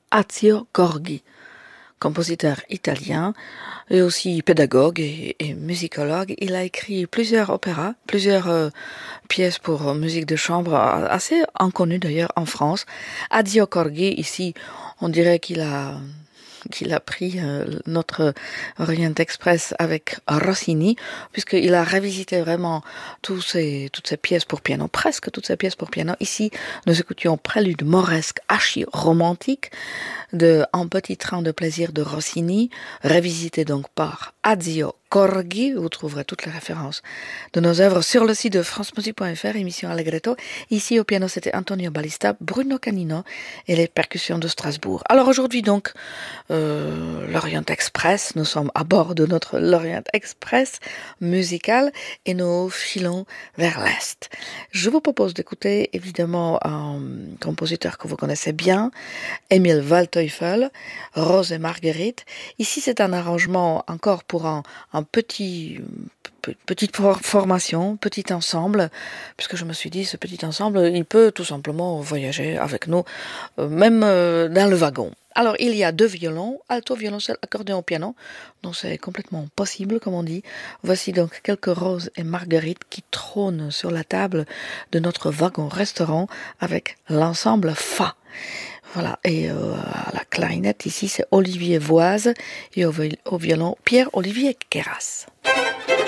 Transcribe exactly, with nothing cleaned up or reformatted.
Ezio Gorgi, compositeur italien et aussi pédagogue et, et musicologue. Il a écrit plusieurs opéras, plusieurs euh, pièces pour euh, musique de chambre, assez inconnues d'ailleurs en France. Ezio Gorgi, ici, on dirait qu'il a qu'il a pris euh, notre Orient Express avec Rossini, puisqu'il a revisité vraiment tous ces, toutes ces pièces pour piano, presque toutes ces pièces pour piano. Ici, nous écoutions Prélude mauresque archi-romantique de Un petit train de plaisir de Rossini, revisité donc par Ezio Gorgi. Vous trouverez toutes les références de nos œuvres sur le site de francemusique point f r, émission Allegretto. Ici au piano, c'était Antonio Ballista, Bruno Canino et les percussions de Strasbourg. Alors aujourd'hui donc, euh, l'Orient Express, nous sommes à bord de notre l'Orient Express musical et nous filons vers l'Est. Je vous propose d'écouter évidemment un compositeur que vous connaissez bien, Emil Waldteufel, Rose et Marguerite. Ici, c'est un arrangement encore pour un, un petit, petite formation, petit ensemble, puisque je me suis dit, ce petit ensemble, il peut tout simplement voyager avec nous, même dans le wagon. Alors, il y a deux violons, alto, violoncelle, accordéon, piano, donc c'est complètement possible, comme on dit. Voici donc quelques roses et marguerites qui trônent sur la table de notre wagon-restaurant avec l'ensemble Fa. Voilà, et euh, à la clarinette, ici, c'est Olivier Voise, et au, au violon, Pierre-Olivier Queyras.